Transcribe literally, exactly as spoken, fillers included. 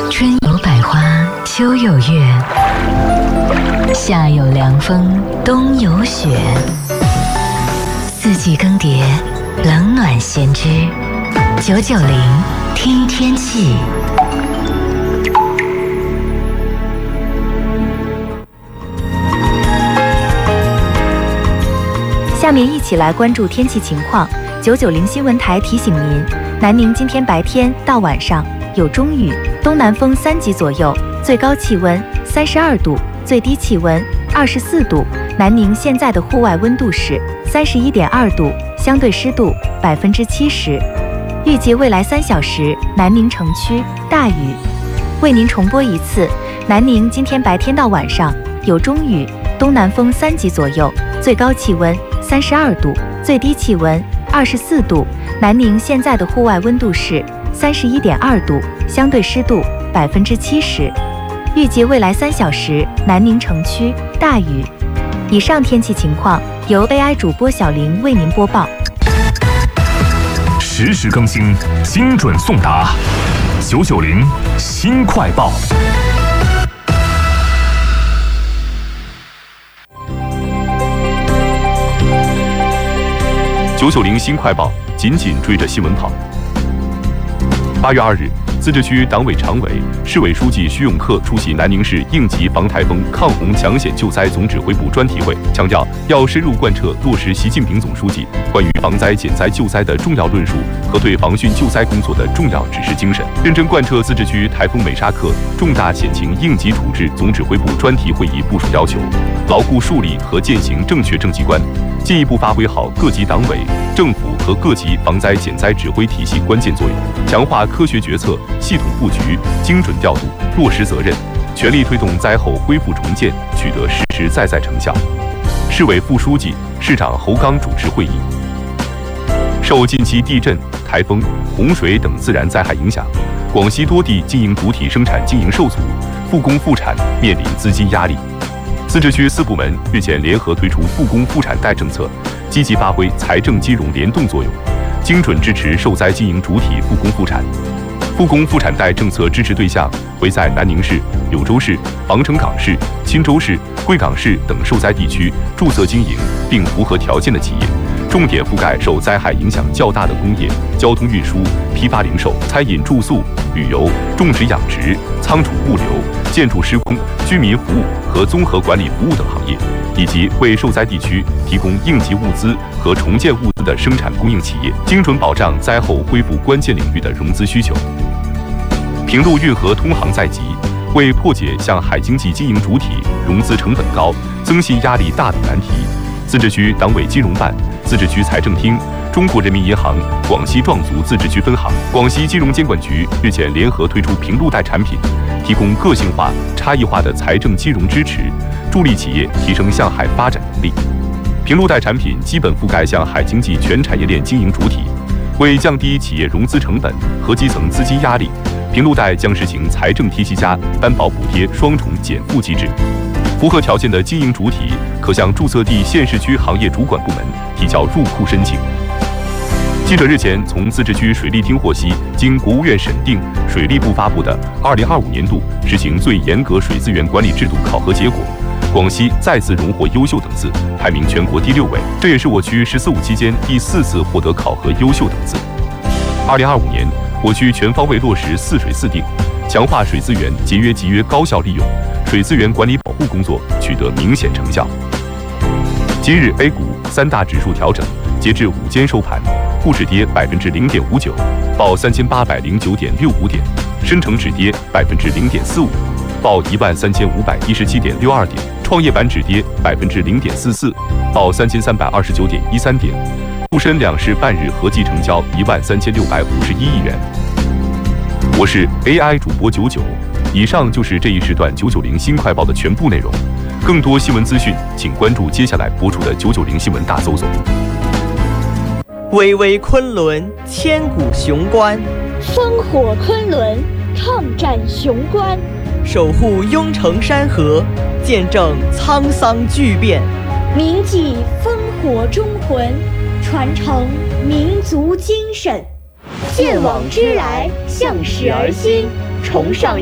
春有百花，秋有月，夏有凉风，冬有雪。四季更迭，冷暖先知。九九零听天气。 下面一起来关注天气情况。九九零新闻台提醒您，南宁今天白天到晚上有中雨，东南风三级左右，最高气温三十二度，最低气温二十四度。南宁现在的户外温度是三十一点二度，相对湿度百分之七十。预计未来三小时，南宁城区大雨。为您重播一次，南宁今天白天到晚上有中雨，东南风三级左右，最高气温三十二度，最低气温二十四度。南宁现在的户外温度是三十一点二度，相对湿度百分之七十。预计未来三小时，南宁城区大雨。以上天气情况由 A I 主播小林为您播报。 实时更新，精准送达。九九零新快报。九九零新快报，紧紧追着新闻跑。八月二日，自治区党委常委、市委书记徐永克出席南宁市应急防台风抗洪抢险救灾总指挥部专题会，强调要深入贯彻落实习近平总书记关于防灾减灾救灾的重要论述和对防汛救灾工作的重要指示精神，认真贯彻自治区台风美沙克重大险情应急处置总指挥部专题会议部署要求，牢固树立和践行正确政绩观，进一步发挥好各级党委、政府和各级防灾减灾指挥体系关键作用，强化科学决策、系统布局、精准调度、落实责任，全力推动灾后恢复重建取得实实在在成效。市委副书记、市长侯刚主持会议。受近期地震、台风、洪水等自然灾害影响，广西多地经营主体生产经营受阻，复工复产面临资金压力。自治区四部门日前联合推出复工复产贷政策，积极发挥财政金融联动作用，精准支持受灾经营主体复工复产。复工复产贷政策支持对象为在南宁市、柳州市、防城港市、钦州市、贵港市等受灾地区注册经营并符合条件的企业，重点覆盖受灾害影响较大的工业、交通运输、批发零售、餐饮住宿、旅游、种植养殖、仓储物流、建筑施工、居民服务和综合管理服务等行业，以及为受灾地区提供应急物资和重建物资的生产供应企业，精准保障灾后恢复关键领域的融资需求。平陆运河通航在即，为破解向海经济经营主体融资成本高、增信压力大等难题，自治区党委金融办、自治区财政厅、中国人民银行广西壮族自治区分行、广西金融监管局日前联合推出平陆贷产品，提供个性化、差异化的财政金融支持，助力企业提升向海发展能力。平陆贷产品基本覆盖向海经济全产业链经营主体，为降低企业融资成本和基层资金压力，平陆贷将实行财政贴息加担保补贴双重减负机制。符合条件的经营主体可向注册地县市区行业主管部门提交入库申请。记者日前从自治区水利厅获悉，经国务院审定，水利部发布的二零二五年度实行最严格水资源管理制度考核结果，广西再次荣获优秀等次，排名全国第六位，这也是我区“十四五”期间第四次获得考核优秀等次。二零二五年，我区全方位落实“四水四定”，强化水资源节约集约高效利用，水资源管理保护工作取得明显成效。今日 A 股三大指数调整，截至午间收盘，沪指跌百分之零点五九，报三千八百零九点六五点；深成指跌百分之零点四五，报一万三千五百一十七点六二点；创业板指跌百分之零点四四，报三千三百二十九点一三点。沪深两市半日合计成交一万三千六百五十一亿元。我是 A I 主播九九，以上就是这一时段九九零新快报的全部内容。更多新闻资讯，请关注接下来播出的九九零新闻大搜索。 巍巍昆仑，千古雄关； 烽火昆仑，抗战雄关； 守护雍城山河，见证沧桑巨变； 铭记烽火忠魂，传承民族精神；见往知来，向史而新，崇尚